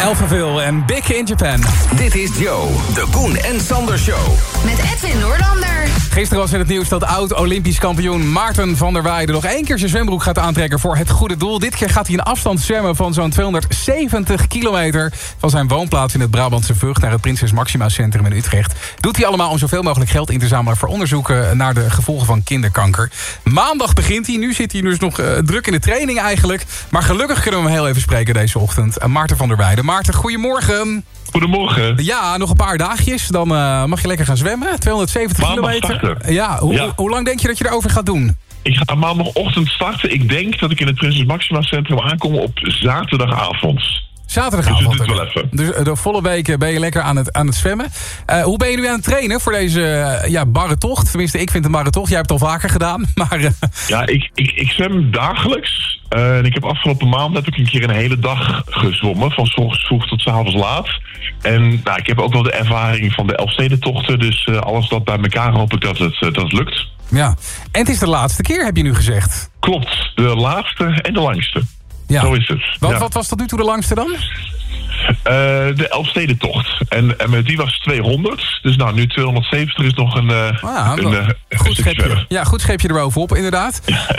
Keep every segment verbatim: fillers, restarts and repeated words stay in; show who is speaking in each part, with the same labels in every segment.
Speaker 1: Elfenville en Big in Japan.
Speaker 2: Dit is Joe, de Koen en Sander Show.
Speaker 3: Met Edwin Noorlander.
Speaker 1: Gisteren was in het nieuws dat oud-Olympisch kampioen Maarten van der Weijden nog één keer zijn zwembroek gaat aantrekken voor het goede doel. Dit keer gaat hij een afstand zwemmen van zo'n tweehonderdzeventig kilometer... van zijn woonplaats in het Brabantse Vught naar het Prinses Maxima Centrum in Utrecht. Doet hij allemaal om zoveel mogelijk geld in te zamelen voor onderzoeken naar de gevolgen van kinderkanker. Maandag begint hij, nu zit hij dus nog uh, druk in de training eigenlijk. Maar gelukkig kunnen we hem heel even spreken deze ochtend. Uh, Maarten van der Weijden. Maarten, goedemorgen.
Speaker 4: Goedemorgen.
Speaker 1: Ja, nog een paar dagjes. Dan uh, mag je lekker gaan zwemmen. tweehonderdzeventig kilometer. Ja, hoe,
Speaker 4: ja.
Speaker 1: hoe lang denk je dat je erover gaat doen?
Speaker 4: Ik ga maandagochtend starten. Ik denk dat ik in het Prinses Maxima Centrum aankom op zaterdagavond.
Speaker 1: Zaterdagavond.
Speaker 4: Dus het wel even.
Speaker 1: Dus de volle week ben je lekker aan het, aan het zwemmen. Uh, hoe ben je nu aan het trainen voor deze uh, ja, barre tocht? Tenminste, ik vind het een barre tocht. Jij hebt het al vaker gedaan. Maar, uh...
Speaker 4: Ja, ik, ik, ik zwem dagelijks. Uh, en ik heb afgelopen maand heb ik een keer een hele dag gezwommen. Van 's ochtends vroeg tot 's avonds laat. En nou, ik heb ook wel de ervaring van de Elfstedentochten. Dus uh, alles dat bij elkaar hoop ik dat het, uh, dat het lukt.
Speaker 1: Ja, en het is de laatste keer, heb je nu gezegd.
Speaker 4: Klopt, de laatste en de langste.
Speaker 1: Ja.
Speaker 4: Zo is het.
Speaker 1: Wat,
Speaker 4: ja.
Speaker 1: wat was tot nu toe de langste dan?
Speaker 4: Uh, de Elfstedentocht. En, en met die was tweehonderd. Dus nou, nu tweehonderdzeventig is nog een, uh,
Speaker 1: ah,
Speaker 4: een, uh, een
Speaker 1: goed
Speaker 4: stukje
Speaker 1: schepje. Ja, goed schepje eroverop, inderdaad.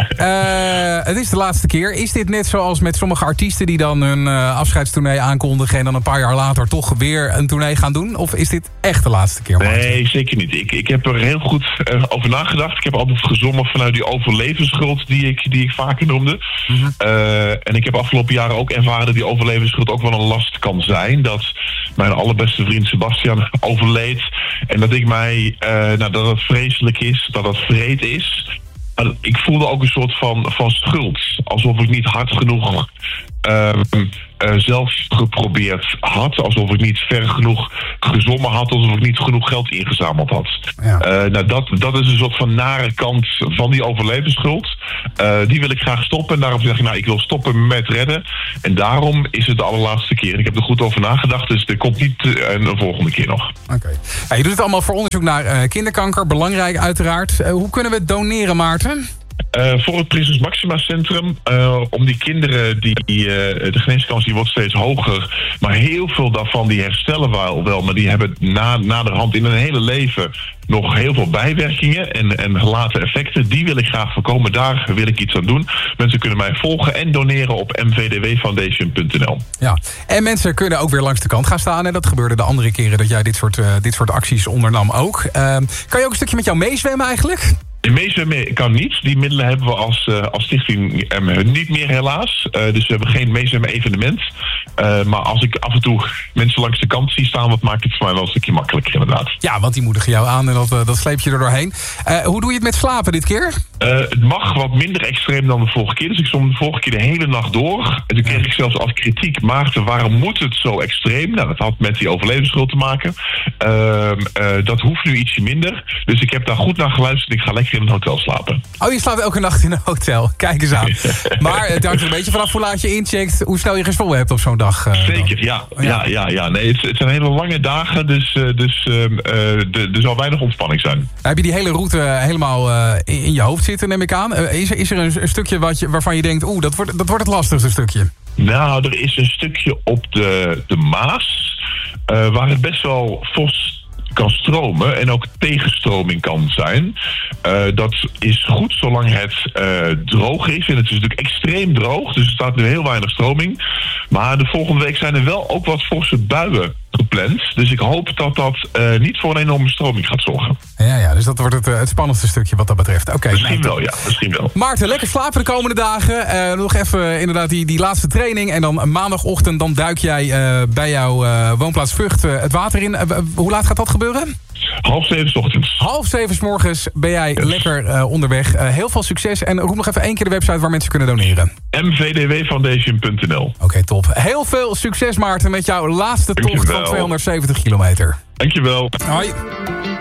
Speaker 1: uh, het is de laatste keer. Is dit net zoals met sommige artiesten die dan hun uh, afscheidstournee aankondigen en dan een paar jaar later toch weer een tournee gaan doen? Of is dit echt de laatste keer, Martin?
Speaker 4: Nee, zeker niet. Ik, ik heb er heel goed uh, over nagedacht. Ik heb altijd gezongen vanuit die overlevensschuld die ik, die ik vaker noemde. Mm-hmm. Uh, en ik heb afgelopen jaren ook ervaren dat die overlevensschuld ook wel een last kan zijn. Dat mijn allerbeste vriend Sebastian overleed. En dat ik mij, uh, nou, dat het vreselijk is, dat het vreed is. Maar ik voelde ook een soort van, van schuld. Alsof ik niet hard genoeg uh, uh, zelf geprobeerd had. Alsof ik niet ver genoeg gezwommen had. Alsof ik niet genoeg geld ingezameld had. Ja. Uh, nou, dat, dat is een soort van nare kant van die overlevensschuld. Uh, die wil ik graag stoppen. En daarom zeg ik, nou, ik wil stoppen met redden. En daarom is het de allerlaatste keer. Ik heb er goed over nagedacht. Dus er komt niet uh, een volgende keer nog.
Speaker 1: Oké. Okay. Ja, je doet het allemaal voor onderzoek naar uh, kinderkanker. Belangrijk uiteraard. Uh, hoe kunnen we doneren, Maarten?
Speaker 4: Uh, voor het Prinses Maxima Centrum, uh, om die kinderen, die, die, uh, de geneeskans die wordt steeds hoger, maar heel veel daarvan die herstellen wel, wel maar die hebben na, naderhand in hun hele leven nog heel veel bijwerkingen en, en gelaten effecten. Die wil ik graag voorkomen, daar wil ik iets aan doen. Mensen kunnen mij volgen en doneren op m v d w foundation punt n l.
Speaker 1: Ja, en mensen kunnen ook weer langs de kant gaan staan. En dat gebeurde de andere keren dat jij dit soort, uh, dit soort acties ondernam ook. Uh, kan je ook een stukje met jou meezwemmen eigenlijk?
Speaker 4: Meezwemmen kan niet. Die middelen hebben we als, uh, als stichting M niet meer helaas. Uh, dus we hebben geen meezwemmen evenement. Uh, maar als ik af en toe mensen langs de kant zie staan, wat maakt het voor mij wel een stukje makkelijker inderdaad.
Speaker 1: Ja, want die moedigen jou aan en dat, uh, dat sleep je er doorheen. Uh, hoe doe je het met slapen dit keer?
Speaker 4: Uh, het mag wat minder extreem dan de vorige keer. Dus ik stond de vorige keer de hele nacht door. En toen kreeg ik zelfs als kritiek, Maarten, waarom moet het zo extreem? Nou, dat had met die overlevensschuld te maken. Uh, uh, dat hoeft nu ietsje minder. Dus ik heb daar goed naar geluisterd en ik ga lekker in het hotel slapen.
Speaker 1: Oh, je slaapt elke nacht in een hotel. Kijk eens aan. Maar het hangt er een beetje vanaf hoe laat je incheckt, hoe snel je gezwommen hebt op zo'n dag. Uh,
Speaker 4: Zeker, ja. ja. ja, ja, ja. Nee, het, het zijn hele lange dagen, dus, uh, dus uh, uh, er zal weinig ontspanning zijn.
Speaker 1: Heb je die hele route helemaal uh, in, in je hoofd zitten, neem ik aan? Uh, is, er, is er een, een stukje wat je, waarvan je denkt, oeh, dat wordt, dat wordt het lastigste stukje?
Speaker 4: Nou, er is een stukje op de, de Maas, uh, waar het best wel fors kan stromen en ook tegenstroming kan zijn. Uh, dat is goed zolang het uh, droog is. En het is natuurlijk extreem droog, dus er staat nu heel weinig stroming. Maar de volgende week zijn er wel ook wat forse buien gepland. Dus ik hoop dat dat uh, niet voor een enorme stroming gaat zorgen.
Speaker 1: Ja, ja, dus dat wordt het, uh, het spannendste stukje wat dat betreft. Oké. Okay,
Speaker 4: misschien
Speaker 1: nou,
Speaker 4: wel, ja. Misschien wel.
Speaker 1: Maarten, lekker slapen de komende dagen. Uh, nog even uh, inderdaad die, die laatste training. En dan maandagochtend dan duik jij uh, bij jouw uh, woonplaats Vught uh, het water in. Uh, hoe laat gaat dat gebeuren?
Speaker 4: Half zeven 's ochtends.
Speaker 1: Half zeven 's morgens ben jij yes. lekker uh, onderweg. Uh, heel veel succes. En roep nog even één keer de website waar mensen kunnen doneren.
Speaker 4: m v d w foundation punt n l.
Speaker 1: Oké, okay, top. Heel veel succes, Maarten, met jouw laatste tocht van tweehonderdzeventig kilometer.
Speaker 4: Dankjewel.
Speaker 1: Hoi.